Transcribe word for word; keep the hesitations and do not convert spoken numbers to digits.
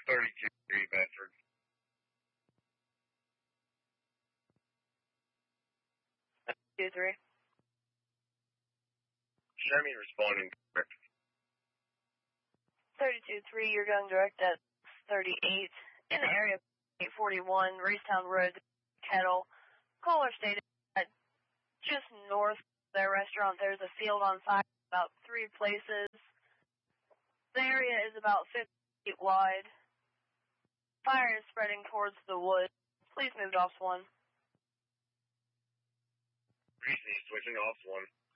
thirty-two three Bedford. Two three. Show me responding direct. Thirty-two three. You're going direct at thirty-eight in the area. eight forty-one Racetown Road, Kettle. Caller stated that just north of their restaurant, there's a field on fire about three places. The area is about fifty feet wide. Fire is spreading towards the woods. Please move to Office one. Recently switching to Office one.